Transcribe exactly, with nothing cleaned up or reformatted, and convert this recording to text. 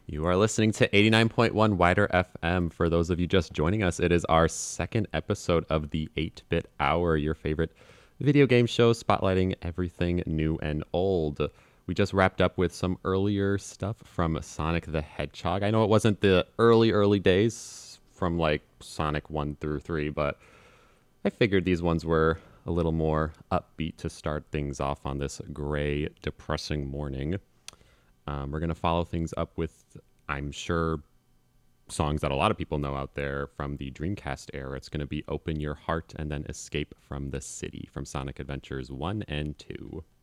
You are listening to eighty-nine point one Wider F M. For those of you just joining us, it is our second episode of the eight-Bit Hour, your favorite video game show spotlighting everything new and old. We just wrapped up with some earlier stuff from Sonic the Hedgehog. I know it wasn't the early, early days from like Sonic one through three, but I figured these ones were a little more upbeat to start things off on this gray, depressing morning. Um, we're going to follow things up with, I'm sure, songs that a lot of people know out there from the Dreamcast era. It's going to be Open Your Heart and then Escape from the City from Sonic Adventures one and two.